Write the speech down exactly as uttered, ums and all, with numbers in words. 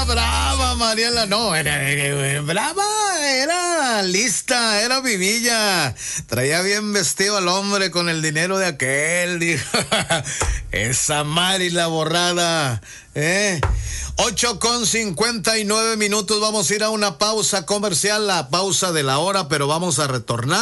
brava, Mariela. No, era, era brava, era lista, era vivilla. Traía bien vestido al hombre con el dinero de aquel, dijo. Esa Mari la borrada, ¿eh? ocho con cincuenta y nueve minutos, vamos a ir a una pausa comercial, la pausa de la hora, pero vamos a retornar.